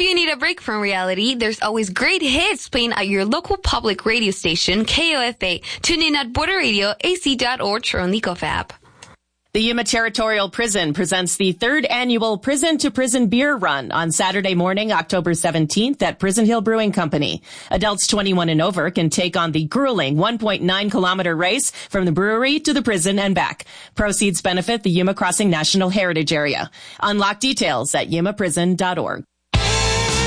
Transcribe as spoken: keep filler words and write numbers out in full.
you need a break from reality, there's always great hits playing at your local public radio station, K O F A. Tune in at border radio a c dot org or on the Leaf app. The Yuma Territorial Prison presents the third annual Prison to Prison Beer Run on Saturday morning, October seventeenth at Prison Hill Brewing Company. Adults twenty-one and over can take on the grueling one point nine kilometer race from the brewery to the prison and back. Proceeds benefit the Yuma Crossing National Heritage Area. Unlock details at yuma prison dot org.